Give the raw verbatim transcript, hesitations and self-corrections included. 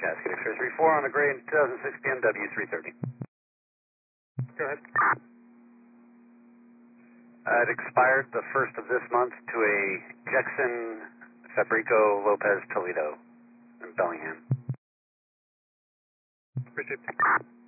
Cascade X-ray three four on the gray two thousand six B M W three thirty. Go ahead. Uh, it expired the first of this month to a Jackson Fabrico Lopez Toledo in Bellingham. Appreciate it.